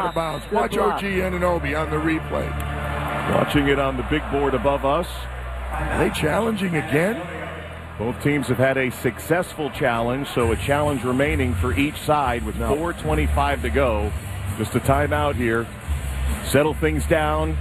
Bounds. Watch OG Anunoby on the replay. Watching it on the big board above us. Are they challenging again? Both teams have had a successful challenge, so a challenge remaining for each side with 4:25 to go. Just a timeout here. Settle things down.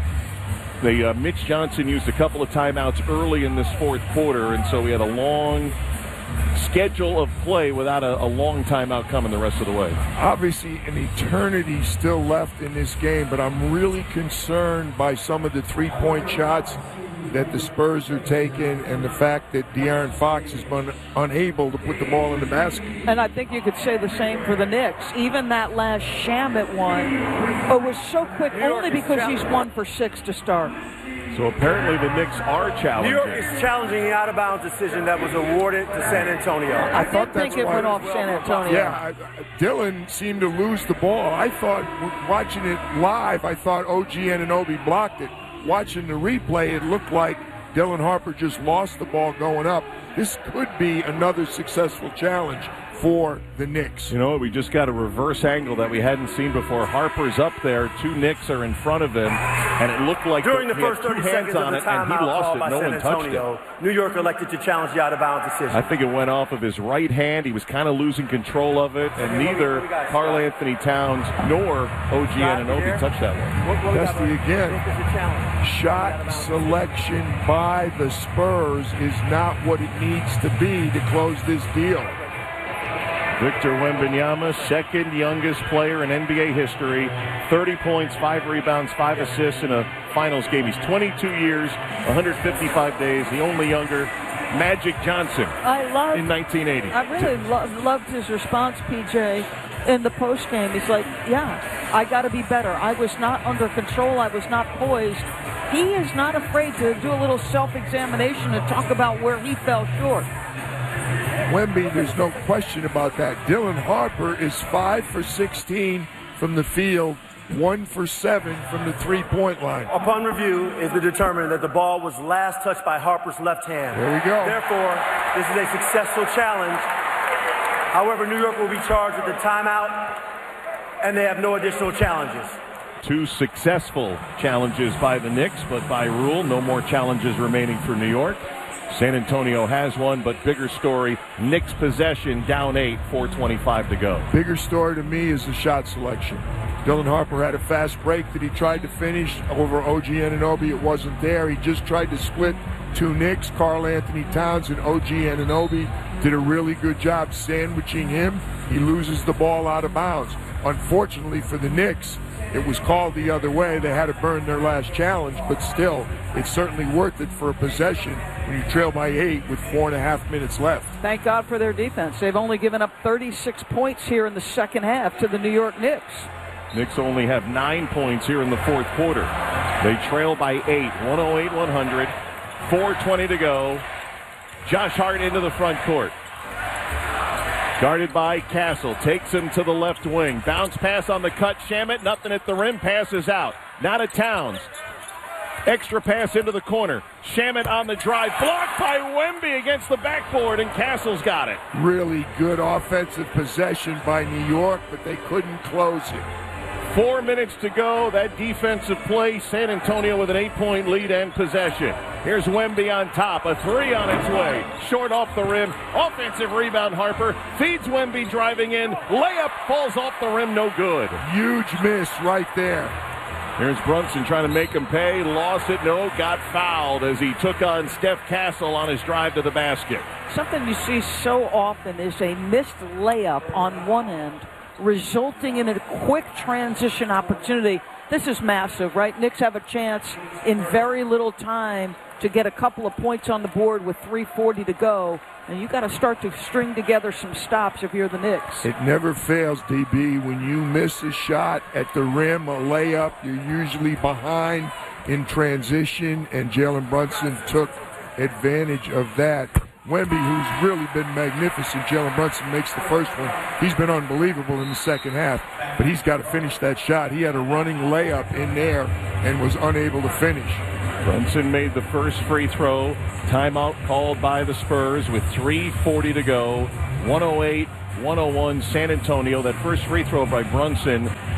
Mitch Johnson used a couple of timeouts early in this fourth quarter, and so we had a long schedule of play without a long timeout coming the rest of the way. Obviously, an eternity still left in this game, but I'm really concerned by some of the three-point shots that the Spurs are taking and the fact that De'Aaron Fox has been unable to put the ball in the basket. And I think you could say the same for the Knicks. Even that last Shamet one was so quick only because he's 1 for 6 to start. So apparently the Knicks are challenging. New York is challenging the out-of-bounds decision that was awarded to San Antonio. I think it went off San Antonio. Yeah, Dillon seemed to lose the ball. I thought, watching it live, I thought OG Anunoby blocked it. Watching the replay, it looked like Dylan Harper just lost the ball going up. This could be another successful challenge for the Knicks. You know, we just got a reverse angle that we hadn't seen before. Harper's up there, 2 Knicks are in front of him, and it looked like during the he first had 2 30 hands seconds on of the it, and he lost it. No one touched it. New York elected to challenge the out-of-bounds decision. I think it went off of his right hand. He was kind of losing control of it, and neither Karl Anthony Towns nor OG Anunoby touched that one. Dusty again. Shot selection by the Spurs is not what it needs to be to close this deal. Victor Wembanyama, second youngest player in NBA history, 30 points, 5 rebounds, 5 assists in a finals game. He's 22 years, 155 days, the only younger. Magic Johnson in 1980. I really loved his response, PJ, in the postgame. He's like, yeah, I got to be better. I was not under control. I was not poised. He is not afraid to do a little self-examination and talk about where he fell short. Wemby, there's no question about that. Dylan Harper is 5 for 16 from the field, 1 for 7 from the three-point line. Upon review, it was determined that the ball was last touched by Harper's left hand. There we go. Therefore, this is a successful challenge. However, New York will be charged with the timeout, and they have no additional challenges. 2 successful challenges by the Knicks, but by rule, no more challenges remaining for New York. San Antonio has one, but bigger story, Knicks possession, down 8, 4:25 to go. Bigger story to me is the shot selection. Dylan Harper had a fast break that he tried to finish over OG Anunoby. It wasn't there. He just tried to split 2 Knicks. Karl Anthony Towns and OG Anunoby did a really good job sandwiching him. He loses the ball out of bounds. Unfortunately for the Knicks, it was called the other way. They had to burn their last challenge, but still, it's certainly worth it for a possession when you trail by 8 with 4.5 minutes left. Thank God for their defense. They've only given up 36 points here in the second half to the New York Knicks. Knicks only have 9 points here in the fourth quarter. They trail by 8, 108-100, 4:20 to go. Josh Hart into the front court. Guarded by Castle, takes him to the left wing. Bounce pass on the cut, Shamet, nothing at the rim, passes out. Now to Towns. Extra pass into the corner. Shamet on the drive, blocked by Wemby against the backboard, and Castle's got it. Really good offensive possession by New York, but they couldn't close it. 4 minutes to go. That defensive play, San Antonio with an 8-point lead and possession. Here's Wemby on top. A 3 on its way. Short off the rim. Offensive rebound, Harper. Feeds Wemby driving in. Layup falls off the rim. No good. Huge miss right there. Here's Brunson trying to make him pay. Lost it. No. Got fouled as he took on Steph Castle on his drive to the basket. Something you see so often is a missed layup on one end, resulting in a quick transition opportunity. This is massive, right? Knicks have a chance in very little time to get a couple of points on the board with 3:40 to go. And you got to start to string together some stops if you're the Knicks. It never fails, DB. When you miss a shot at the rim, a layup, you're usually behind in transition, and Jalen Brunson took advantage of that. Wemby, who's really been magnificent. Jalen Brunson makes the first one. He's been unbelievable in the second half, but he's got to finish that shot. He had a running layup in there and was unable to finish. Brunson made the first free throw. Timeout called by the Spurs with 3:40 to go. 108-101 San Antonio. That first free throw by Brunson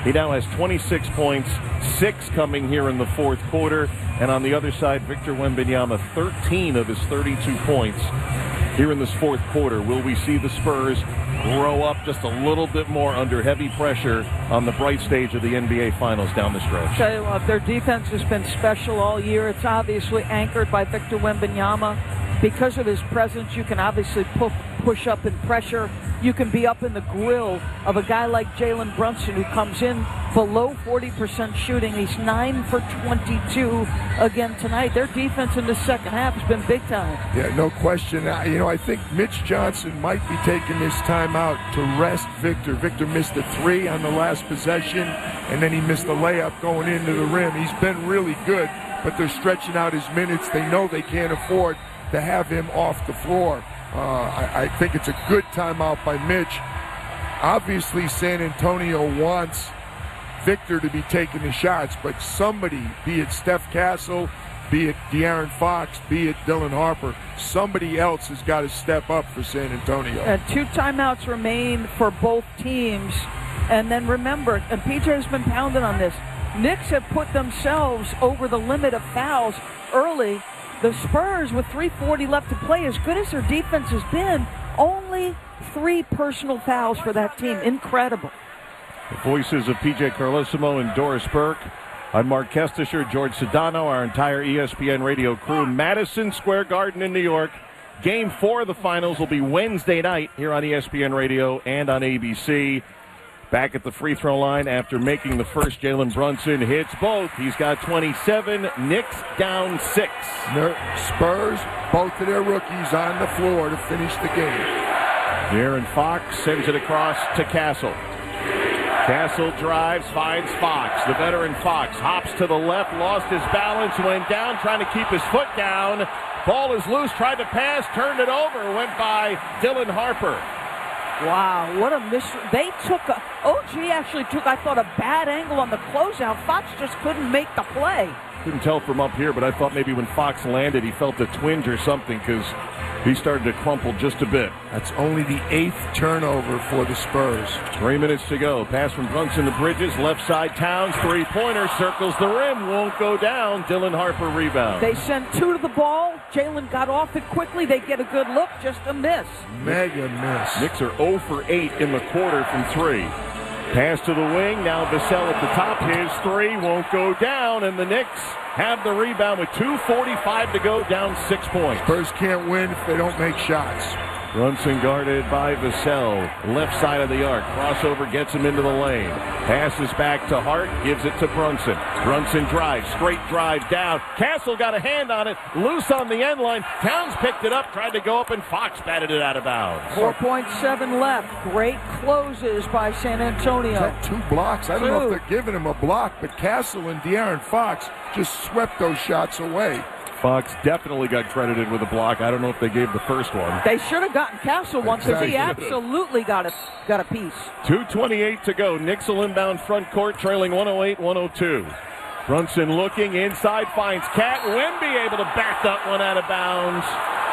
He now has 26 points, 6 coming here in the fourth quarter. And on the other side, Victor Wembanyama, 13 of his 32 points here in this fourth quarter. Will we see the Spurs grow up just a little bit more under heavy pressure on the bright stage of the NBA Finals down the stretch? Tell you what, their defense has been special all year. It's obviously anchored by Victor Wembanyama. Because of his presence, you can obviously push up in pressure. You can be up in the grill of a guy like Jalen Brunson, who comes in below 40% shooting. He's 9 for 22 again tonight. Their defense in the second half has been big time. Yeah, no question. I think Mitch Johnson might be taking this time out to rest Victor. Victor missed a 3 on the last possession, and then he missed a layup going into the rim. He's been really good, but they're stretching out his minutes. They know they can't afford to have him off the floor. I think it's a good timeout by Mitch. Obviously, San Antonio wants Victor to be taking the shots, but somebody, be it Steph Castle, be it De'Aaron Fox, be it Dylan Harper, somebody else has got to step up for San Antonio. And 2 timeouts remain for both teams. And then remember, and PJ has been pounding on this, Knicks have put themselves over the limit of fouls early. The Spurs, with 3:40 left to play, as good as their defense has been, only 3 personal fouls for that team. Incredible. The voices of PJ Carlesimo and Doris Burke. I'm Mark Kestisher, George Sedano, our entire ESPN radio crew. Madison Square Garden in New York. Game 4 of the finals will be Wednesday night here on ESPN Radio and on ABC. Back at the free throw line after making the first, Jalen Brunson hits both. He's got 27. Knicks down 6. Spurs, both of their rookies on the floor to finish the game. De'Aaron Fox sends it across to Castle. Castle drives, finds Fox. The veteran Fox hops to the left, lost his balance, went down, trying to keep his foot down. Ball is loose, tried to pass, turned it over, went by Dylan Harper. Wow, what a miss. They took OG actually took, I thought, a bad angle on the closeout. Fox just couldn't make the play. Couldn't tell from up here, but I thought maybe when Fox landed, he felt a twinge or something because he started to crumple just a bit. That's only the 8th turnover for the Spurs. 3 minutes to go. Pass from Brunson to Bridges. Left side, Towns. 3-pointer. Circles the rim. Won't go down. Dylan Harper rebound. They sent 2 to the ball. Jalen got off it quickly. They get a good look. Just a miss. Mega miss. Knicks are 0 for 8 in the quarter from 3. Pass to the wing. Now Vassell at the top. His 3 won't go down. And the Knicks have the rebound with 2:45 to go, down 6 points. Spurs can't win if they don't make shots. Brunson guarded by Vassell. Left side of the arc. Crossover gets him into the lane. Passes back to Hart. Gives it to Brunson. Brunson drives. Straight drive down. Castle got a hand on it. Loose on the end line. Towns picked it up. Tried to go up, and Fox batted it out of bounds. 4.7 left. Great closes by San Antonio. Is that 2 blocks? I don't know if they're giving him a block, but Castle and De'Aaron Fox just swept those shots away. Fox definitely got credited with a block. I don't know if they gave the first one. They should have gotten Castle one because he absolutely got a piece. 2:28 to go. Knicks will inbound front court, trailing 108-102. Brunson looking inside, finds Cat. Wemby able to back that one out of bounds.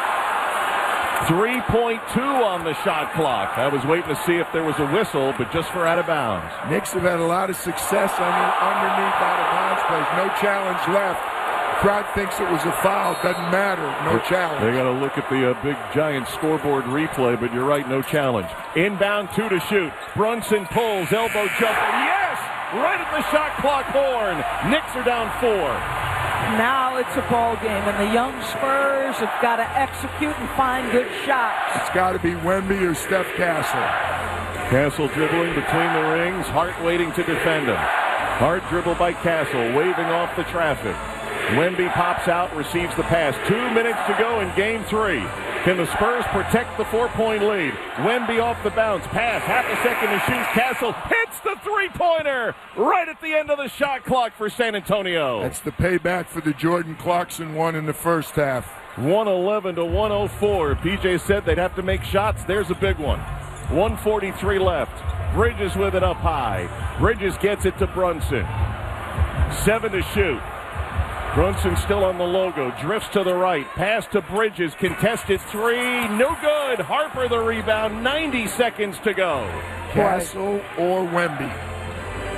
3.2 on the shot clock. I was waiting to see if there was a whistle, but just for out of bounds. Knicks have had a lot of success on the underneath out of bounds plays. No challenge left. Crowd thinks it was a foul. Doesn't matter. No challenge. They got to look at the big giant scoreboard replay, but you're right, no challenge. Inbound 2 to shoot. Brunson pulls, elbow jumper. Yes! Right at the shot clock horn. Knicks are down 4. Now it's a ball game, and the young Spurs have got to execute and find good shots. It's got to be Wemby or Steph Castle. Castle dribbling between the rings. Hart waiting to defend him. Hart dribble by Castle, waving off the traffic. Wemby pops out, receives the pass. 2 minutes to go in Game 3. Can the Spurs protect the 4-point lead? Wemby off the bounce. Pass, half a second to shoot. Castle hits the 3-pointer right at the end of the shot clock for San Antonio. That's the payback for the Jordan Clarkson one in the first half. 111-104. PJ said they'd have to make shots. There's a big one. 1:43 left. Bridges with it up high. Bridges gets it to Brunson. 7 to shoot. Brunson still on the logo, drifts to the right, pass to Bridges, contested 3, no good. Harper the rebound, 90 seconds to go. Castle or Wemby?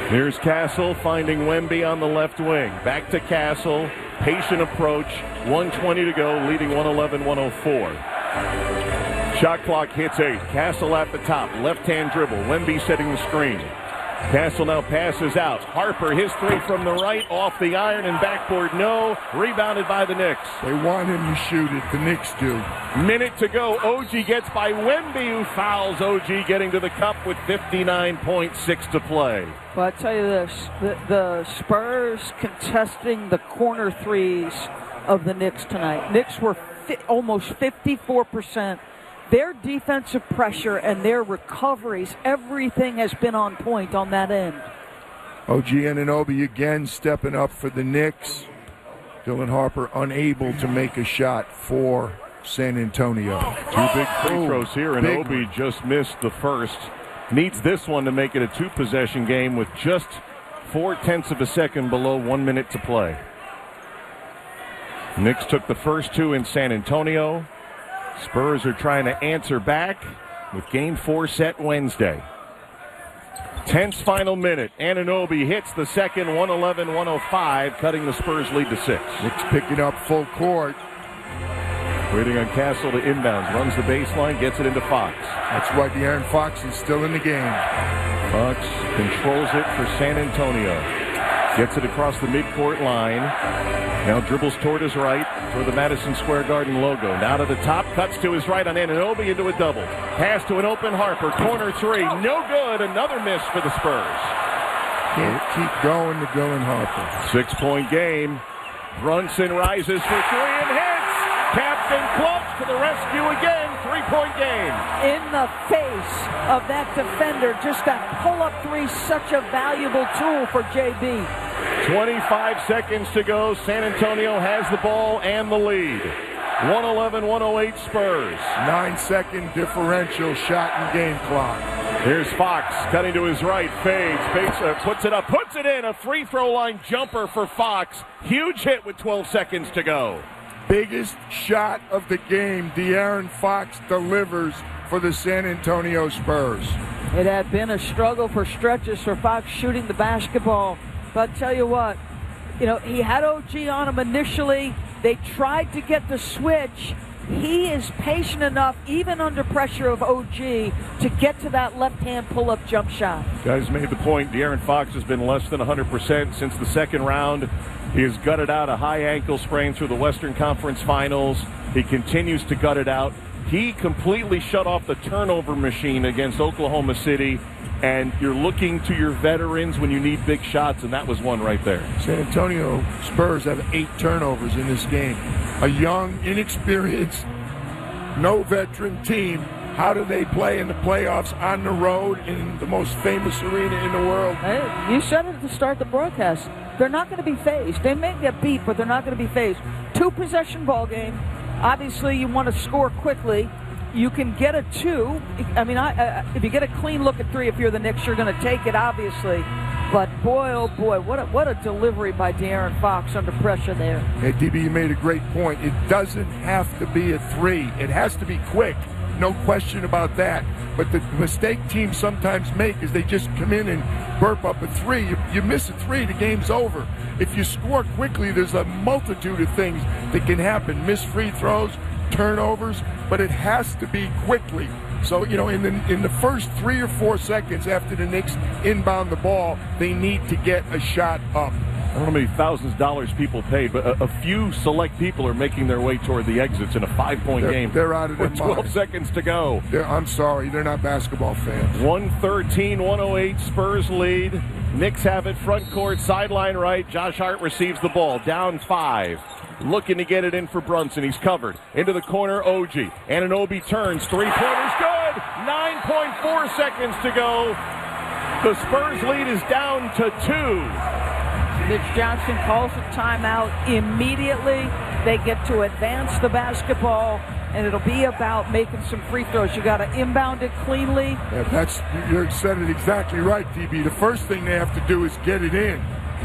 Here's Castle finding Wemby on the left wing. Back to Castle. Patient approach. 1:20 to go, leading 111-104. Shot clock hits 8. Castle at the top. Left-hand dribble. Wemby setting the screen. Castle now passes out. Harper, his three from the right, off the iron and backboard. No. Rebounded by the Knicks. They want him to shoot it. The Knicks do. Minute to go. OG gets by Wemby, who fouls. OG getting to the cup with 59.6 to play. Well, I tell you this, the Spurs contesting the corner threes of the Knicks tonight. Knicks were almost 54%. Their defensive pressure and their recoveries, everything has been on point on that end. OG Anunoby again stepping up for the Knicks. Dylan Harper unable to make a shot for San Antonio. Two big free throws here, and Obi just missed the first. Needs this one to make it a two-possession game with just 0.4 of a second below 1 minute to play. Knicks took the first two in San Antonio. Spurs are trying to answer back with Game 4 set Wednesday. Tense final minute. Anunoby hits the second, 111-105, cutting the Spurs lead to 6. Knicks picking up full court. Waiting on Castle to inbounds. Runs the baseline, gets it into Fox. That's why De'Aaron Fox is still in the game. Fox controls it for San Antonio. Gets it across the midcourt line. Now dribbles toward his right for the Madison Square Garden logo. Now to the top, cuts to his right on Anunoby into a double. Pass to an open Harper. Corner three. No good. Another miss for the Spurs. Can't keep going to Dylan Harper. 6-point game. Brunson rises for three and hits. Captain Clutch to the rescue again. 3-point game. In the face of that defender, just that pull-up three, such a valuable tool for JB. 25 seconds to go. San Antonio has the ball and the lead. 111-108 Spurs. 9-second differential shot and game clock. Here's Fox cutting to his right. Fades. Puts it up. Puts it in. A free throw line jumper for Fox. Huge hit with 12 seconds to go. Biggest shot of the game. De'Aaron Fox delivers for the San Antonio Spurs. It had been a struggle for stretches for Fox shooting the basketball. But I'll tell you what, he had OG on him initially. They tried to get the switch. He is patient enough, even under pressure of OG, to get to that left-hand pull-up jump shot. Guys made the point, De'Aaron Fox has been less than 100% since the second round. He has gutted out a high ankle sprain through the Western Conference Finals. He continues to gut it out. He completely shut off the turnover machine against Oklahoma City, and you're looking to your veterans when you need big shots, and that was one right there. San Antonio Spurs have 8 turnovers in this game. A young, inexperienced, no veteran team. How do they play in the playoffs on the road in the most famous arena in the world? Hey, you said it to start the broadcast. They're not going to be phased. They may get beat, but they're not going to be phased. 2-possession ball game. Obviously, you want to score quickly. You can get a 2. I mean, if you get a clean look at 3, if you're the Knicks, you're going to take it, obviously. But boy, oh boy, what a delivery by De'Aaron Fox under pressure there. Hey, DB, you made a great point. It doesn't have to be a 3. It has to be quick. No question about that. But the mistake teams sometimes make is they just come in and burp up a 3. You miss a 3, the game's over. If you score quickly, there's a multitude of things that can happen. Missed free throws, turnovers, but it has to be quickly. So, in the first 3 or 4 seconds after the Knicks inbound the ball, they need to get a shot up. I don't know how many thousands of dollars people paid, but a few select people are making their way toward the exits in a 5-point game. They're out of their with 12 mind. seconds to go. I'm sorry, they're not basketball fans. 113-108 Spurs lead. Knicks have it front court, sideline right. Josh Hart receives the ball, down 5. Looking to get it in for Brunson. He's covered. Into the corner, OG. Anunoby turns. 3-pointers good. 9.4 seconds to go. The Spurs lead is down to 2. Mitch Johnson calls a timeout immediately. They get to advance the basketball, and it'll be about making some free throws. You got to inbound it cleanly. Yeah, you said it exactly right, DB. The first thing they have to do is get it in.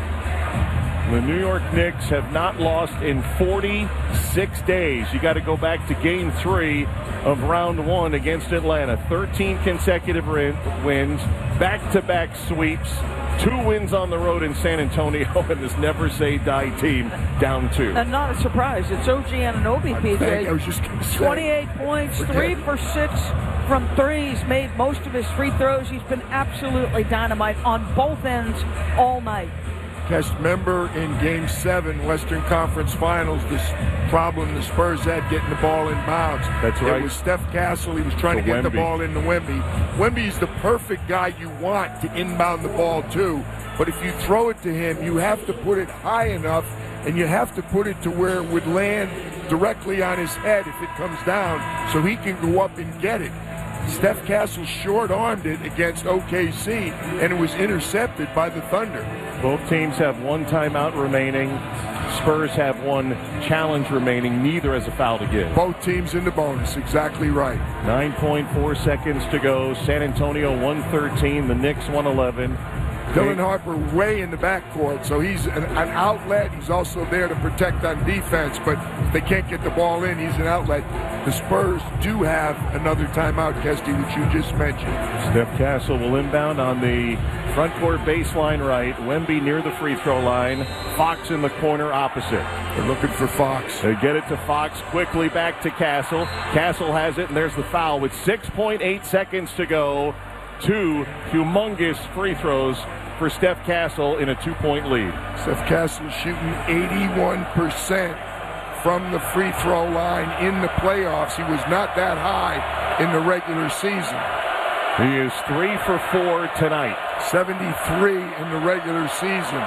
The New York Knicks have not lost in 46 days. You got to go back to Game 3 of Round 1 against Atlanta. 13 consecutive wins, back-to-back sweeps, 2 wins on the road in San Antonio, and this never-say-die team down 2. And not a surprise. It's OG Anunoby, PJ. I was just going to say. 28 points, 3 for 6 from 3. He's made most of his free throws. He's been absolutely dynamite on both ends all night. Just remember in Game 7, Western Conference Finals, this problem the Spurs had getting the ball in bounds. That's right. It was Steph Castle. He was trying to get the ball into Wemby. Wemby's the perfect guy you want to inbound the ball to. But if you throw it to him, you have to put it high enough, and you have to put it to where it would land directly on his head if it comes down, so he can go up and get it. Steph Castle short-armed it against OKC, and it was intercepted by the Thunder. Both teams have 1 timeout remaining. Spurs have 1 challenge remaining. Neither has a foul to give. Both teams in the bonus. Exactly right. 9.4 seconds to go. San Antonio 113. The Knicks 111. Dylan Harper way in the backcourt, so he's an outlet. He's also there to protect on defense, but if they can't get the ball in, he's an outlet. The Spurs do have another timeout, Kesty, which you just mentioned. Steph Castle will inbound on the front court baseline right. Wemby near the free throw line. Fox in the corner opposite. They're looking for Fox. They get it to Fox, quickly back to Castle. Castle has it, and there's the foul with 6.8 seconds to go. 2 humongous free throws for Steph Castle in a 2-point lead. Steph Castle shooting 81% from the free throw line in the playoffs. He was not that high in the regular season. He is 3 for 4 tonight. 73 in the regular season.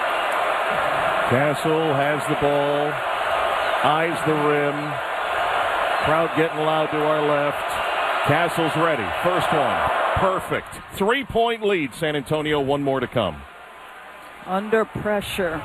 Castle has the ball, eyes the rim. Crowd getting loud to our left. Castle's ready. First one. Perfect. 3-point lead, San Antonio. 1 more to come. Under pressure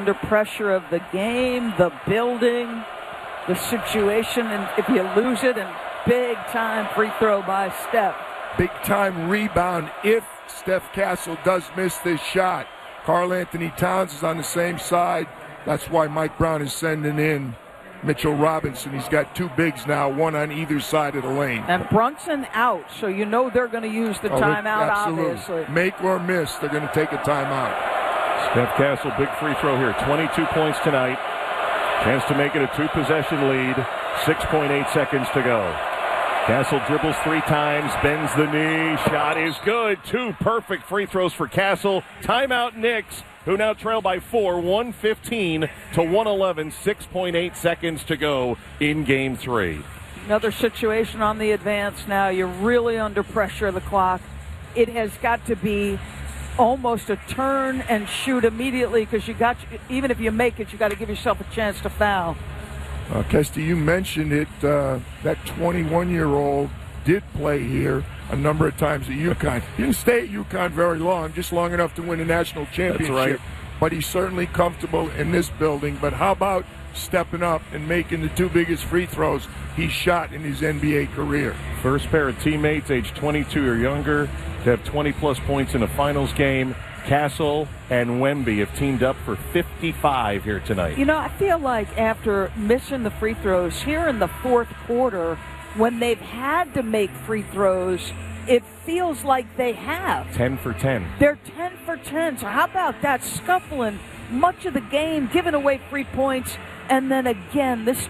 of the game, the building, the situation, and if you lose it, and big-time free throw by Steph. Big-time rebound if Steph Castle does miss this shot. Karl Anthony Towns is on the same side. That's why Mike Brown is sending in Mitchell Robinson. He's got 2 bigs now, 1 on either side of the lane. And Brunson out, so you know they're going to use the timeout, obviously. Make or miss, they're going to take a timeout. Steph Castle, big free throw here. 22 points tonight. Chance to make it a 2-possession lead. 6.8 seconds to go. Castle dribbles 3 times, bends the knee. Shot is good. 2 perfect free throws for Castle. Timeout Knicks, who now trail by 4, 115 to 111. 6.8 seconds to go in Game 3. Another situation on the advance now. You're really under pressure of the clock. It has got to be almost a turn and shoot immediately, because even if you make it, you got to give yourself a chance to foul. Kesty, you mentioned it. That 21-year-old did play here a number of times at UConn. He didn't stay at UConn very long, just long enough to win a national championship. That's right. But he's certainly comfortable in this building. But how about stepping up and making the 2 biggest free throws he's shot in his NBA career? First pair of teammates, age 22 or younger, to have 20-plus points in a finals game. Castle and Wemby have teamed up for 55 here tonight. You know, I feel like after missing the free throws here in the 4th quarter, when they've had to make free throws, it feels like they have. 10 for 10. They're 10 for 10. So how about that? Scuffling much of the game, giving away free points, and then again, this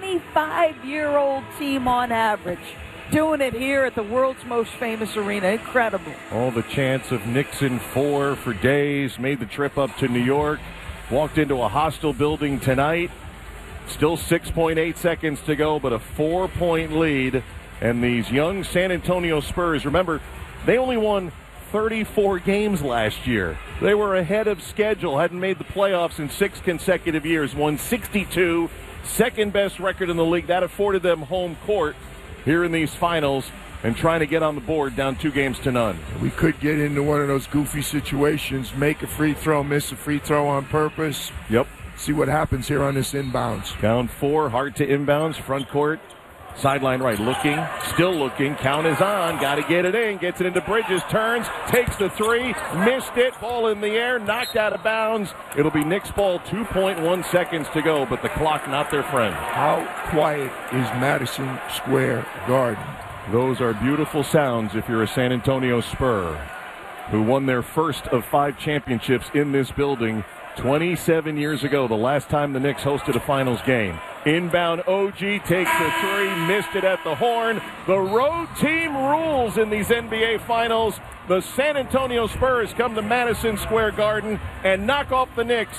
25-year-old team on average doing it here at the world's most famous arena. Incredible. All the chants of Knicks in 4 for days. Made the trip up to New York. Walked into a hostile building tonight. Still 6.8 seconds to go, but a 4-point lead. And these young San Antonio Spurs, remember, they only won 34 games last year. They were ahead of schedule, hadn't made the playoffs in 6 consecutive years. Won 62, second best record in the league. That afforded them home court here in these finals, and trying to get on the board down 2-0. We could get into one of those goofy situations, make a free throw, miss a free throw on purpose. Yep. See what happens here on this inbounds. Down 4, hard to inbounds, front court. Sideline right, looking, still looking, count is on, got to get it in, gets it into Bridges, turns, takes the 3, missed it, ball in the air, knocked out of bounds. It'll be Knicks ball, 2.1 seconds to go, but the clock not their friend. How quiet is Madison Square Garden? Those are beautiful sounds if you're a San Antonio Spur. who won their first of 5 championships in this building 27 years ago, the last time the Knicks hosted a finals game. Inbound, OG takes the 3, missed it at the horn. The road team rules in these NBA Finals. The San Antonio Spurs come to Madison Square Garden and knock off the Knicks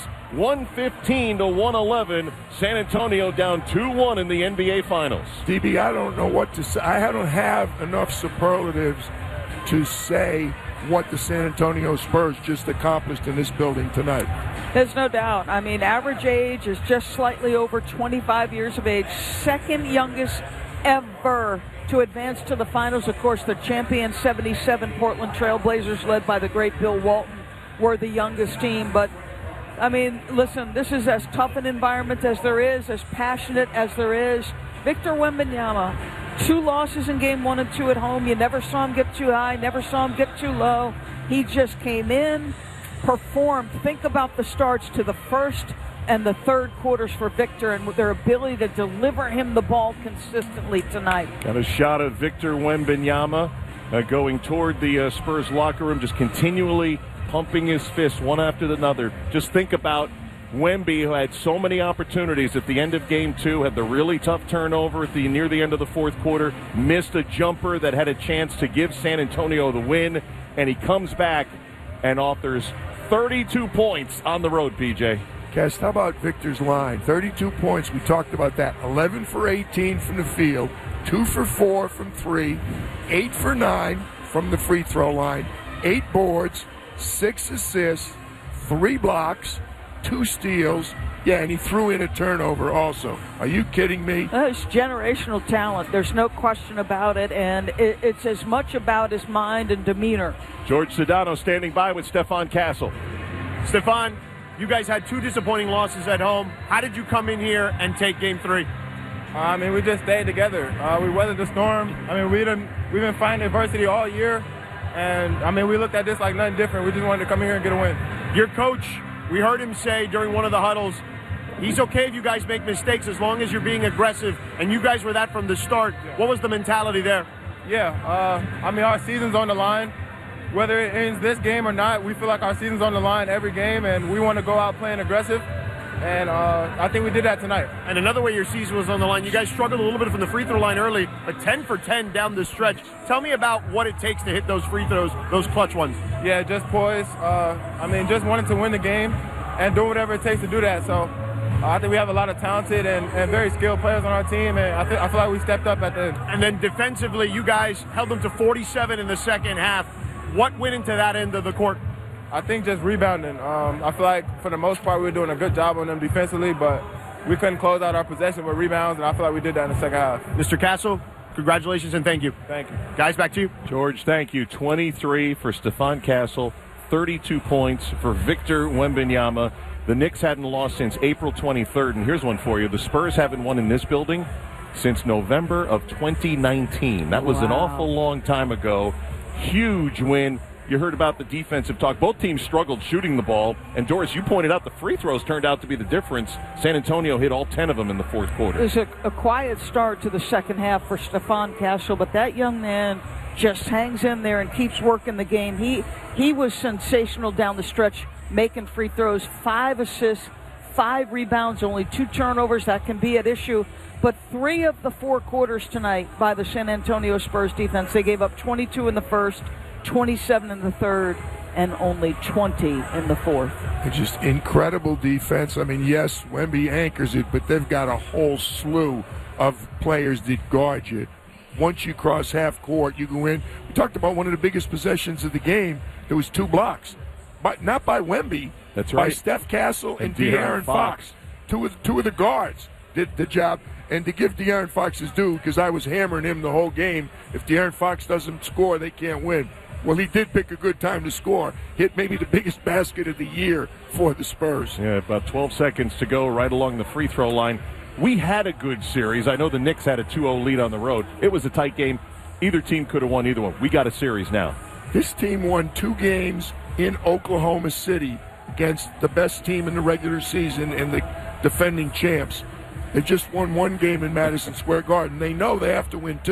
115-111. San Antonio down 2-1 in the NBA Finals. DB, I don't know what to say. I don't have enough superlatives to say what the San Antonio Spurs just accomplished in this building tonight. There's no doubt. I mean, average age is just slightly over 25 years of age. Second youngest ever to advance to the finals. Of course, the champion 77 Portland Trail Blazers, led by the great Bill Walton, were the youngest team. But, I mean, listen, this is as tough an environment as there is, as passionate as there is. Victor Wembanyama, 2 losses in game 1 and 2 at home. You never saw him get too high, never saw him get too low. He just came in, performed. Think about the starts to the first and the third quarters for Victor and their ability to deliver him the ball consistently tonight. Got a shot of Victor Wembanyama going toward the Spurs locker room, just continually pumping his fist one after another. Just think about Wemby, who had so many opportunities at the end of game 2, had the really tough turnover near the end of the fourth quarter, missed a jumper that had a chance to give San Antonio the win, and he comes back and offers 32 points on the road, PJ. Cass, how about Victor's line? 32 points, we talked about that. 11 for 18 from the field, 2 for 4 from 3, 8 for 9 from the free throw line, 8 boards, 6 assists, 3 blocks, 2 steals. Yeah, and he threw in a turnover also. Are you kidding me? It's generational talent. There's no question about it, and it's as much about his mind and demeanor. George Sedano standing by with Stephon Castle. Stephon, you guys had 2 disappointing losses at home. How did you come in here and take game 3? I mean, we just stayed together. We weathered the storm. I mean, we've been fighting adversity all year, and I mean, we looked at this like nothing different. We just wanted to come here and get a win. Your coach, we heard him say during one of the huddles, he's okay if you guys make mistakes as long as you're being aggressive, and you guys were that from the start. What was the mentality there? Yeah, I mean, our season's on the line. Whether it ends this game or not, we feel like our season's on the line every game, and we want to go out playing aggressive, and I think we did that tonight. And another way your season was on the line, you guys struggled a little bit from the free throw line early, but 10 for 10 down the stretch. Tell me about what it takes to hit those free throws, those clutch ones. Yeah, just poise. I mean, just wanting to win the game and do whatever it takes to do that. So I think we have a lot of talented and very skilled players on our team, and I feel like we stepped up at the end. And then defensively, you guys held them to 47 in the second half. What went into that end of the court? I think just rebounding. I feel like for the most part we were doing a good job on them defensively, but we couldn't close out our possession with rebounds, and I feel like we did that in the second half. Mr. Castle, congratulations and thank you. Thank you. Guys, back to you. George, thank you. 23 for Stephon Castle, 32 points for Victor Wembanyama. The Knicks hadn't lost since April 23rd, and here's one for you. The Spurs haven't won in this building since November of 2019. That was an awful long time ago. Huge win. You heard about the defensive talk. Both teams struggled shooting the ball. And, Doris, you pointed out the free throws turned out to be the difference. San Antonio hit all 10 of them in the fourth quarter. It was a quiet start to the second half for Stephon Castle, but that young man just hangs in there and keeps working the game. He was sensational down the stretch, making free throws, 5 assists, 5 rebounds, only 2 turnovers. That can be an issue. But 3 of the 4 quarters tonight by the San Antonio Spurs defense, they gave up 22 in the first, 27 in the third, and only 20 in the fourth. It's just incredible defense. I mean, yes, Wemby anchors it, but they've got a whole slew of players that guard you. Once you cross half court, you go in. We talked about one of the biggest possessions of the game. There was 2 blocks, but not by Wemby. That's right. By Steph Castle and De'Aaron Fox. Two of the guards did the job. And to give De'Aaron Fox his due, because I was hammering him the whole game, if De'Aaron Fox doesn't score, they can't win. Well, he did pick a good time to score. Hit maybe the biggest basket of the year for the Spurs. Yeah, about 12 seconds to go right along the free throw line. We had a good series. I know the Knicks had a 2-0 lead on the road. It was a tight game. Either team could have won either one. We got a series now. This team won 2 games in Oklahoma City against the best team in the regular season and the defending champs. They just won 1 game in Madison Square Garden. They know they have to win 2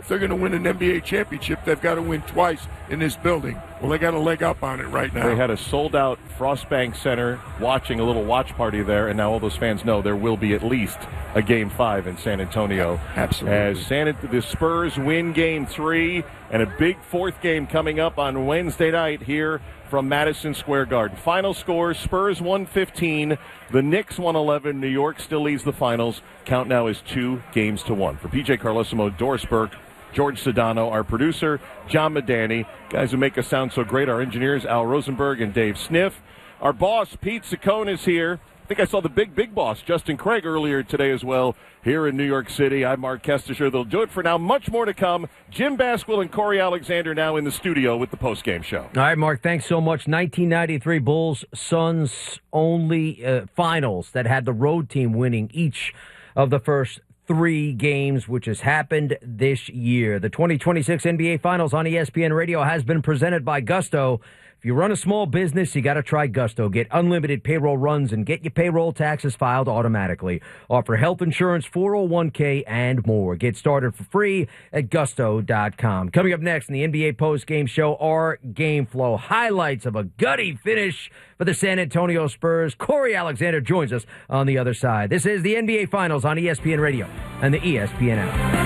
if they're going to win an NBA championship, they've got to win twice in this building. Well, they got a leg up on it right now. They had a sold-out Frostbank Center watching a little watch party there, and now all those fans know there will be at least a Game 5 in San Antonio. Absolutely. As the Spurs win Game 3, and a big fourth game coming up on Wednesday night here from Madison Square Garden. Final score, Spurs 115, the Knicks 111. New York still leads the finals. Count now is 2-1. For PJ Carlesimo, Doris Burke, George Sedano, our producer, John Medani, guys who make us sound so great, our engineers, Al Rosenberg and Dave Sniff. Our boss, Pete Saccone, is here. I think I saw the big boss, Justin Craig, earlier today as well, here in New York City. I'm Mark Kestisher. They'll do it for now. Much more to come. Jim Basquill and Corey Alexander now in the studio with the postgame show. All right, Mark, thanks so much. 1993 Bulls, Suns only finals that had the road team winning each of the first 3 games, which has happened this year. The 2026 NBA Finals on ESPN Radio has been presented by Gusto. If you run a small business, you got to try Gusto. Get unlimited payroll runs and get your payroll taxes filed automatically. Offer health insurance, 401k, and more. Get started for free at gusto.com. Coming up next in the NBA postgame show, our game flow. Highlights of a gutty finish for the San Antonio Spurs. Corey Alexander joins us on the other side. This is the NBA Finals on ESPN Radio and the ESPN app.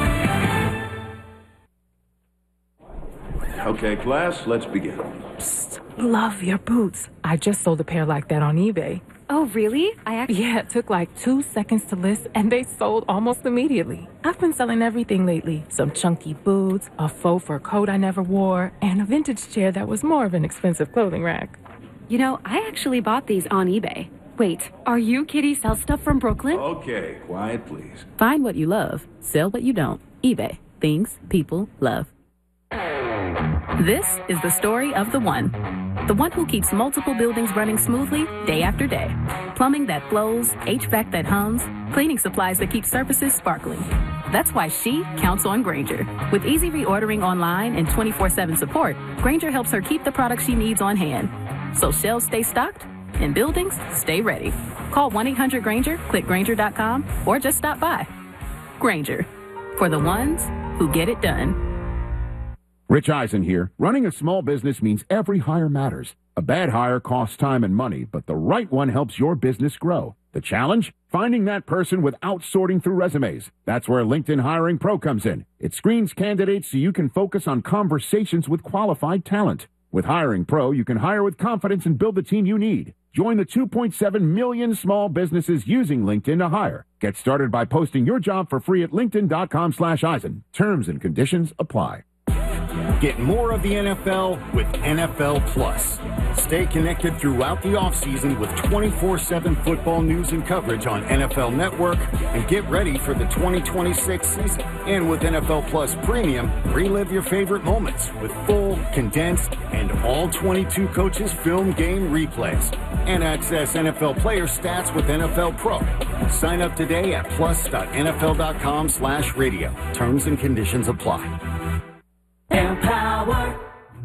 Okay, class, let's begin. Psst, love your boots. I just sold a pair like that on eBay. Oh, really? Yeah, it took like 2 seconds to list, and they sold almost immediately. I've been selling everything lately. Some chunky boots, a faux fur coat I never wore, and a vintage chair that was more of an expensive clothing rack. You know, I actually bought these on eBay. Wait, are you Kitty Sell Stuff from Brooklyn? Okay, quiet, please. Find what you love. Sell what you don't. eBay. Things people love. This is the story of the one who keeps multiple buildings running smoothly day after day. Plumbing that flows, HVAC that hums, cleaning supplies that keep surfaces sparkling. That's why she counts on Grainger. With easy reordering online and 24/7 support, Grainger helps her keep the products she needs on hand. So shelves stay stocked and buildings stay ready. Call 1-800-GRAINGER, click Grainger.com, or just stop by. Grainger, for the ones who get it done. Rich Eisen here. Running a small business means every hire matters. A bad hire costs time and money, but the right one helps your business grow. The challenge? Finding that person without sorting through resumes. That's where LinkedIn Hiring Pro comes in. It screens candidates so you can focus on conversations with qualified talent. With Hiring Pro, you can hire with confidence and build the team you need. Join the 2.7 million small businesses using LinkedIn to hire. Get started by posting your job for free at linkedin.com/Eisen. Terms and conditions apply. Get more of the NFL with NFL Plus. Stay connected throughout the offseason with 24/7 football news and coverage on NFL Network, and get ready for the 2026 season. And with NFL Plus Premium, relive your favorite moments with full, condensed, and all 22 coaches film game replays. And access NFL player stats with NFL Pro. Sign up today at plus.nfl.com/radio. Terms and conditions apply. Empower.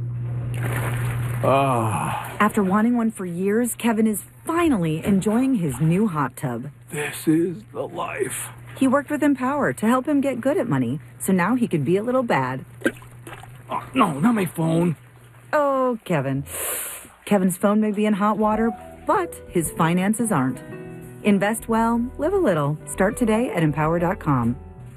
After wanting one for years, Kevin is finally enjoying his new hot tub. This is the life. He worked with Empower to help him get good at money, so now he can be a little bad. Oh, no, not my phone. Oh, Kevin. Kevin's phone may be in hot water, but his finances aren't. Invest well, live a little. Start today at Empower.com.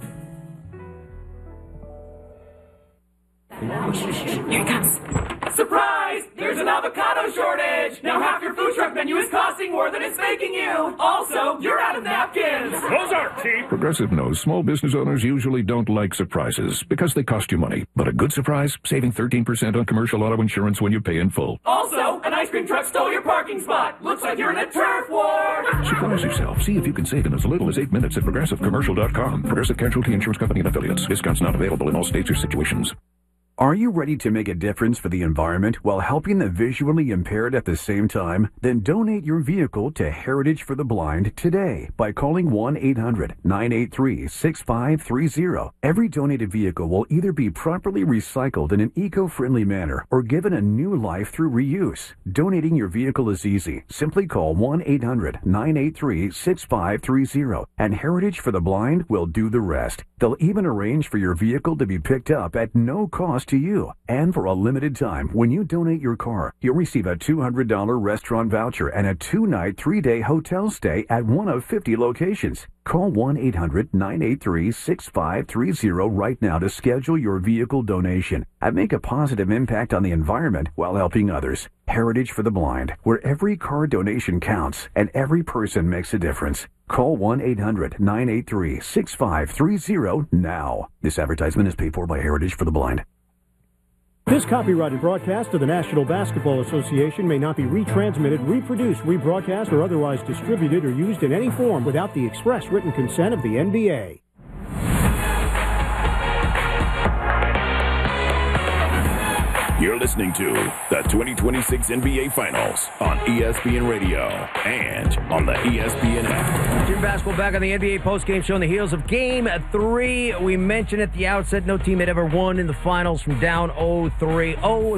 Here it comes. Surprise! There's an avocado shortage! Now half your food truck menu is costing more than it's making you! Also, you're out of napkins! Those aren't cheap! Progressive knows small business owners usually don't like surprises because they cost you money. But a good surprise? Saving 13% on commercial auto insurance when you pay in full. Also, an ice cream truck stole your parking spot! Looks like you're in a turf war! Surprise yourself. See if you can save in as little as 8 minutes at progressivecommercial.com. Progressive Casualty Insurance Company and Affiliates. Discounts not available in all states or situations. Are you ready to make a difference for the environment while helping the visually impaired at the same time? Then donate your vehicle to Heritage for the Blind today by calling 1-800-983-6530. Every donated vehicle will either be properly recycled in an eco-friendly manner or given a new life through reuse. Donating your vehicle is easy. Simply call 1-800-983-6530 and Heritage for the Blind will do the rest. They'll even arrange for your vehicle to be picked up at no cost to you. And for a limited time, when you donate your car, you'll receive a $200 restaurant voucher and a 2-night, 3-day hotel stay at one of 50 locations. Call 1-800-983-6530 right now to schedule your vehicle donation and make a positive impact on the environment while helping others. Heritage for the Blind, where every car donation counts and every person makes a difference. Call 1-800-983-6530 now. This advertisement is paid for by Heritage for the Blind. This copyrighted broadcast of the National Basketball Association may not be retransmitted, reproduced, rebroadcast, or otherwise distributed or used in any form without the express written consent of the NBA. You're listening to the 2026 NBA Finals on ESPN Radio and on the ESPN app. Jim Basketball back on the NBA postgame show on the heels of Game 3. We mentioned at the outset no team had ever won in the finals from down 0-3,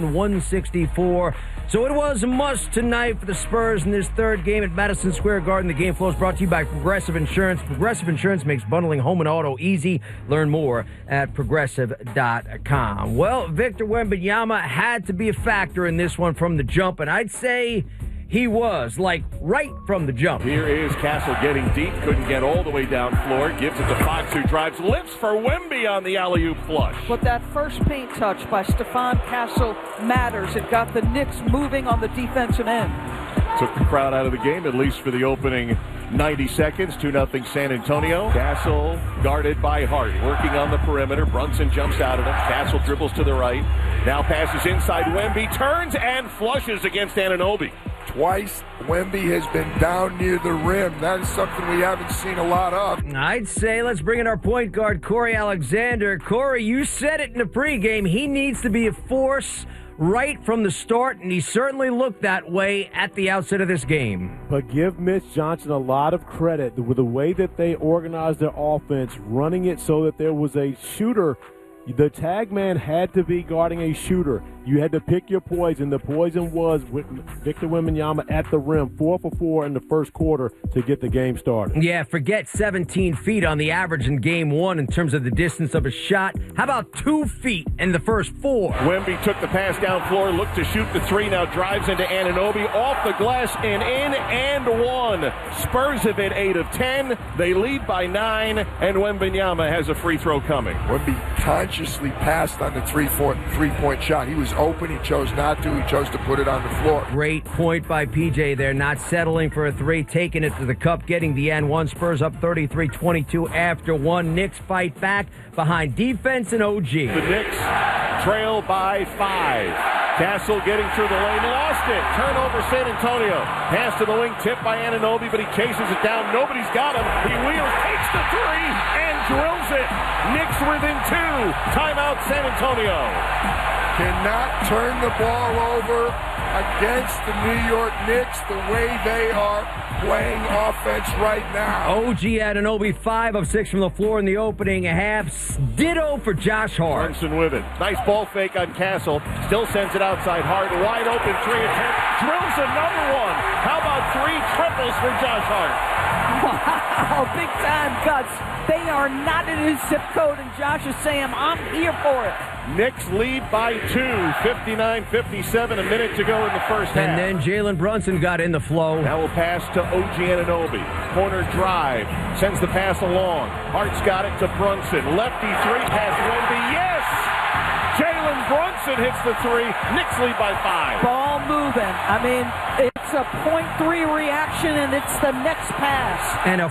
0-164. So it was a must tonight for the Spurs in this third game at Madison Square Garden. The game flow is brought to you by Progressive Insurance. Progressive Insurance makes bundling home and auto easy. Learn more at Progressive.com. Well, Victor Wembanyama had to be a factor in this one from the jump, and I'd say he was, like, right from the jump. Here is Castle getting deep, couldn't get all the way down floor, gives it to Fox, who drives, lifts for Wemby on the alley-oop flush. But that first paint touch by Stephon Castle matters. It got the Knicks moving on the defensive end. Took the crowd out of the game, at least for the opening 90 seconds. 2-0 San Antonio. Castle guarded by Hart, working on the perimeter. Brunson jumps out at him. Castle dribbles to the right. Now passes inside Wemby, turns and flushes against Anunoby. Twice, Wemby has been down near the rim. That is something we haven't seen a lot of. I'd say let's bring in our point guard, Corey Alexander. Corey, you said it in the pregame. He needs to be a force right from the start, and he certainly looked that way at the outset of this game. But give Mitch Johnson a lot of credit with the way that they organized their offense, running it so that there was a shooter. The tag man had to be guarding a shooter. You had to pick your poison. The poison was with Victor Wembanyama at the rim, 4 for 4 in the first quarter to get the game started. Yeah, forget 17 feet on the average in game one in terms of the distance of a shot. How about 2 feet in the first 4? Wemby took the pass down floor, looked to shoot the three, now drives into Anunoby, off the glass and in and one. Spurs have hit 8 of 10. They lead by 9, and Wembanyama has a free throw coming. Wemby consciously passed on the three-point shot. He was open. He chose not to. He chose to put it on the floor. Great point by PJ there. Not settling for a 3, taking it to the cup, getting the N1. Spurs up 33-22 after 1. Knicks fight back behind defense and OG. The Knicks trail by 5. Castle getting through the lane, lost it. Turnover San Antonio. Pass to the wing, tipped by Anunoby, but he chases it down. Nobody's got him. He wheels, takes the 3, and drills it. Knicks within 2. Timeout San Antonio. Cannot turn the ball over against the New York Knicks the way they are playing offense right now. OG Anunoby, 5 of 6 from the floor in the opening half. Ditto for Josh Hart. Brunson with it. Nice ball fake on Castle. Still sends it outside. Hart, wide open 3 attempt. Drills another one. How about 3 triples for Josh Hart? Wow, big time cuts. They are not in his zip code, and Josh is saying, I'm here for it. Knicks lead by 2, 59-57, a minute to go in the first half. And then Jalen Brunson got in the flow. Now we'll pass to OG Anunoby. Corner drive, sends the pass along. Hart's got it to Brunson. Lefty 3 pass Wemby, yes! Jalen Brunson hits the 3. Knicks lead by 5. Ball moving. I mean, it's gets a .3 reaction, and it's the next pass. And a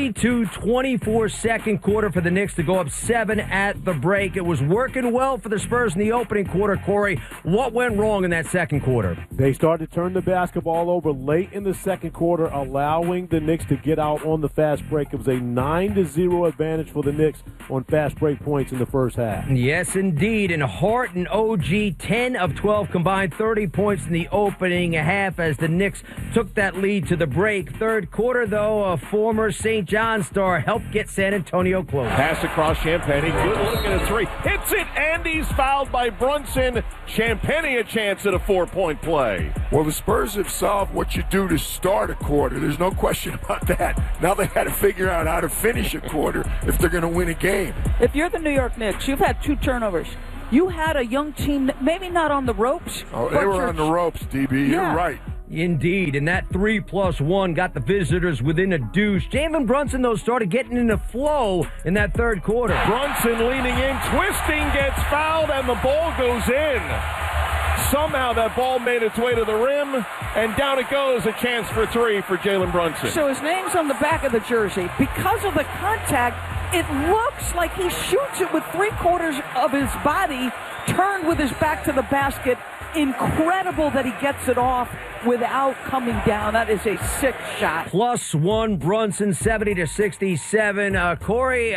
42-24 second quarter for the Knicks to go up 7 at the break. It was working well for the Spurs in the opening quarter. Corey, what went wrong in that second quarter? They started to turn the basketball over late in the second quarter, allowing the Knicks to get out on the fast break. It was a 9-0 advantage for the Knicks on fast break points in the first half. Yes, indeed. And Hart and OG, 10 of 12 combined, 30 points in the opening half as the Knicks took that lead to the break. Third quarter, though, a former St. John star helped get San Antonio close. Pass across Champagnie. Good look at a three. Hits it, and he's fouled by Brunson. Champagnie a chance at a 4-point play. Well, the Spurs have solved what you do to start a quarter. There's no question about that. Now they got to figure out how to finish a quarter if they're going to win a game. If you're the New York Knicks, you've had 2 turnovers. You had a young team that maybe not on the ropes. Oh, they were on the ropes, DB. Yeah. You're right. Indeed, and that 3+1 got the visitors within a deuce. Jalen Brunson, though, started getting in a flow in that third quarter. Brunson leaning in, twisting, gets fouled, and the ball goes in. Somehow that ball made its way to the rim, and down it goes, a chance for 3 for Jalen Brunson. So his name's on the back of the jersey. Because of the contact, it looks like he shoots it with 3/4 of his body turned with his back to the basket. Incredible that he gets it off without coming down. That is a sick shot. +1 Brunson, 70-67. Corey,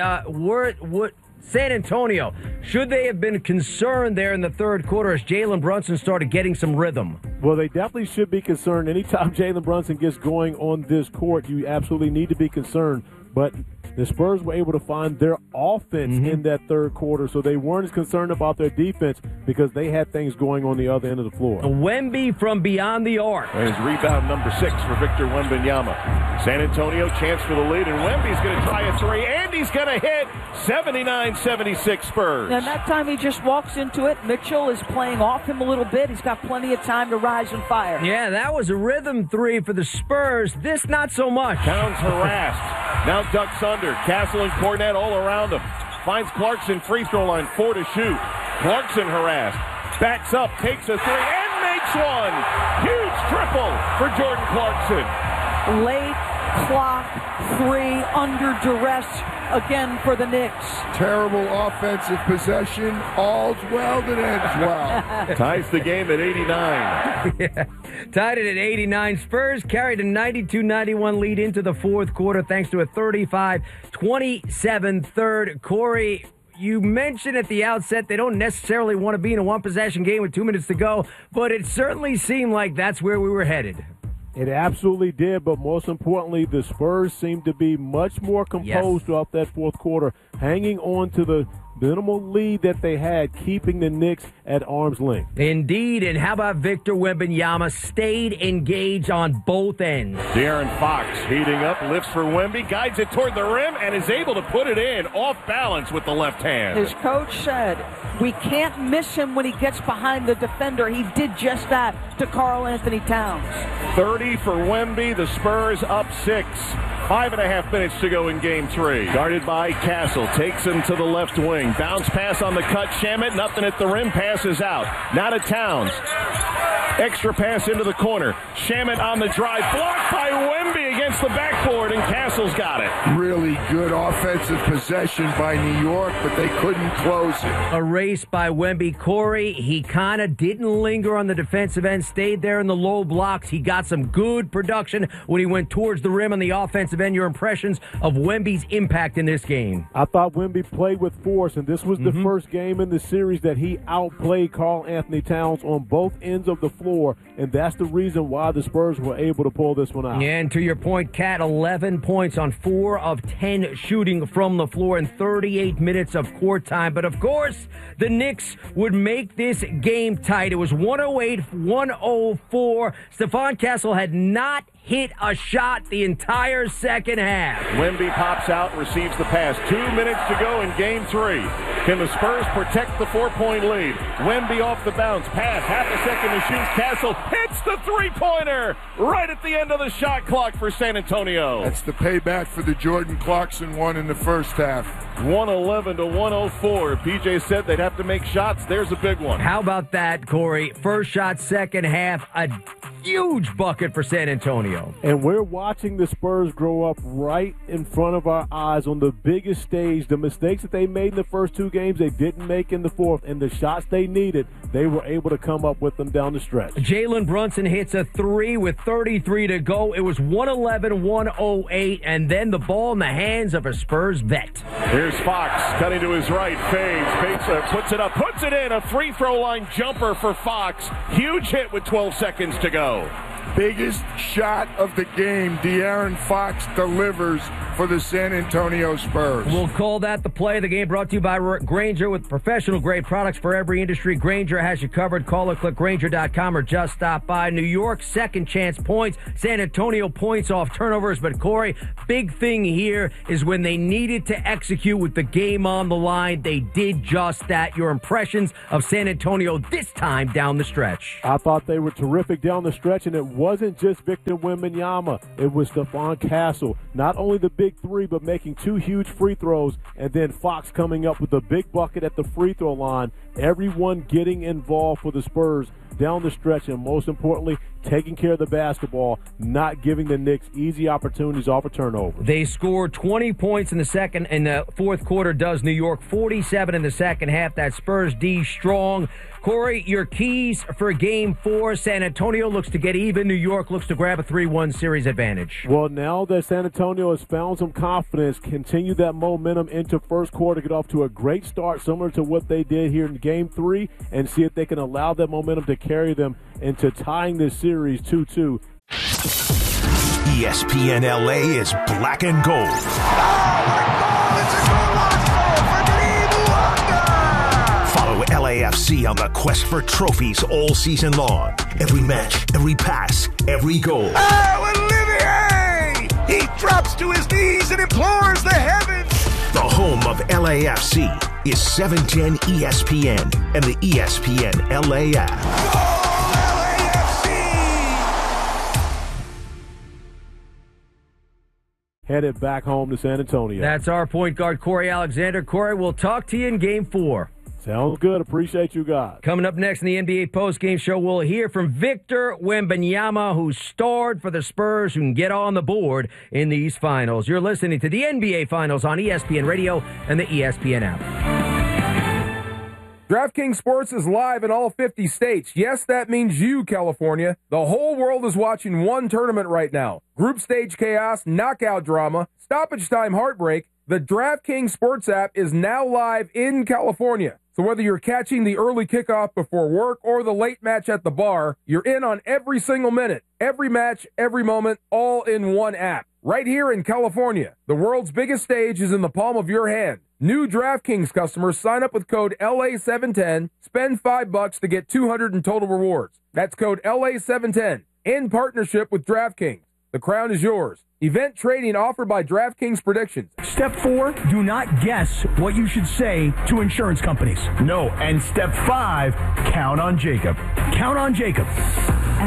San Antonio, should they have been concerned there in the third quarter as Jalen Brunson started getting some rhythm? Well, they definitely should be concerned. Anytime Jalen Brunson gets going on this court, you absolutely need to be concerned. But the Spurs were able to find their offense in that third quarter, so they weren't as concerned about their defense because they had things going on the other end of the floor. Wemby from beyond the arc. There's rebound number 6 for Victor Wembanyama. San Antonio chance for the lead, and Wemby's going to try a 3, and he's going to hit. 79-76 Spurs. And that time he just walks into it. Mitchell is playing off him a little bit. He's got plenty of time to rise and fire. Yeah, that was a rhythm 3 for the Spurs. This, not so much. Towns harassed. Now ducks under. Castle and Cornette all around him. Finds Clarkson free throw line, 4 to shoot. Clarkson harassed. Backs up, takes a 3, and makes one. Huge triple for Jordan Clarkson. Late clock 3 under duress again for the Knicks. Terrible offensive possession. All's well that ends well. Ties the game at 89. Yeah. Tied it at 89. Spurs carried a 92-91 lead into the fourth quarter thanks to a 35-27 third. Corey, you mentioned at the outset they don't necessarily want to be in a one-possession game with 2 minutes to go, but it certainly seemed like that's where we were headed. It absolutely did, but most importantly, the Spurs seemed to be much more composed throughout that fourth quarter, hanging on to the minimal lead that they had, keeping the Knicks at arm's length. Indeed, and how about Victor Wembanyama? Stayed engaged on both ends. De'Aaron Fox heating up, lifts for Wemby, guides it toward the rim, and is able to put it in off balance with the left hand. His coach said, we can't miss him when he gets behind the defender. He did just that to Karl Anthony Towns. 30 for Wemby, the Spurs up 6. 5.5 minutes to go in game 3. Guarded by Castle, takes him to the left wing. Bounce pass on the cut, Shamet, nothing at the rim, passes out. Now to Towns. Extra pass into the corner. Shamet on the drive, blocked by Wemby against the backboard, and Castle's got it. Really good offensive possession by New York, but they couldn't close it. A race by Wemby. Corey, he kind of didn't linger on the defensive end, stayed there in the low blocks. He got some good production when he went towards the rim on the offensive end. Your impressions of Wemby's impact in this game? I thought Wemby played with force, and this was the first game in the series that he outplayed Karl Anthony Towns on both ends of the floor, and that's the reason why the Spurs were able to pull this one out. And to your point, Cat, 11 points on 4 of 10 shooting from the floor in 38 minutes of court time. But of course, the Knicks would make this game tight. It was 108-104. Stephon Castle had not hit a shot the entire second half. Wemby pops out, receives the pass. 2 minutes to go in game 3. Can the Spurs protect the 4-point lead? Wemby off the bounce, pass, half a second to shoot. Castle hits the three-pointer right at the end of the shot clock for San Antonio. That's the payback for the Jordan Clarkson one in the first half. 111-104. PJ said they'd have to make shots. There's a big one. How about that, Corey? First shot, second half, a huge bucket for San Antonio. And we're watching the Spurs grow up right in front of our eyes on the biggest stage. The mistakes that they made in the first two games, they didn't make in the fourth. And the shots they needed, they were able to come up with them down the stretch. Jalen Brunson hits a three with 33 to go. It was 111-108, and then the ball in the hands of a Spurs vet. Here's Fox cutting to his right, fades, puts it up, puts it in. A free throw line jumper for Fox. Huge hit with 12 seconds to go. Biggest shot of the game. De'Aaron Fox delivers for the San Antonio Spurs. We'll call that the play of the game, brought to you by Grainger, with professional-grade products for every industry. Grainger has you covered. Call or click Grainger.com or just stop by. New York, second chance points. San Antonio points off turnovers. But, Corey, big thing here is when they needed to execute with the game on the line, they did just that. Your impressions of San Antonio this time down the stretch? I thought they were terrific down the stretch, and it wasn't just Victor Wembanyama. It was Stephon Castle. Not only the big three, but making two huge free throws, and then Fox coming up with a big bucket at the free throw line. Everyone getting involved for the Spurs down the stretch, and most importantly, taking care of the basketball, not giving the Knicks easy opportunities off a turnover. They scored 20 points in the fourth quarter, does New York, 47 in the second half. That Spurs D strong. Corey, your keys for Game 4. San Antonio looks to get even. New York looks to grab a 3-1 series advantage. Well, now that San Antonio has found some confidence, continue that momentum into first quarter, get off to a great start, similar to what they did here in Game 3, and see if they can allow that momentum to carry them into tying this series 2-2. ESPN LA is black and gold. Follow LAFC on the quest for trophies all season long. Every match, every pass, every goal. Oh, Olivier! He drops to his knees and implores the heavens. The home of LAFC is 710 ESPN and the ESPN LA app. Headed back home to San Antonio. That's our point guard, Corey Alexander. Corey, we'll talk to you in Game 4. Sounds good. Appreciate you guys. Coming up next in the NBA postgame show, we'll hear from Victor Wembanyama, who starred for the Spurs, who can get on the board in these finals. You're listening to the NBA Finals on ESPN Radio and the ESPN app. DraftKings Sports is live in all 50 states. Yes, that means you, California. The whole world is watching one tournament right now. Group stage chaos, knockout drama, stoppage time heartbreak. The DraftKings Sports app is now live in California. So whether you're catching the early kickoff before work or the late match at the bar, you're in on every single minute, every match, every moment, all in one app. Right here in California, the world's biggest stage is in the palm of your hand. New DraftKings customers sign up with code LA710, spend $5 to get $200 in total rewards. That's code LA710, in partnership with DraftKings. The crown is yours. Event trading offered by DraftKings Predictions. Step 4, do not guess what you should say to insurance companies. No. And step 5, count on Jacob. Count on Jacob.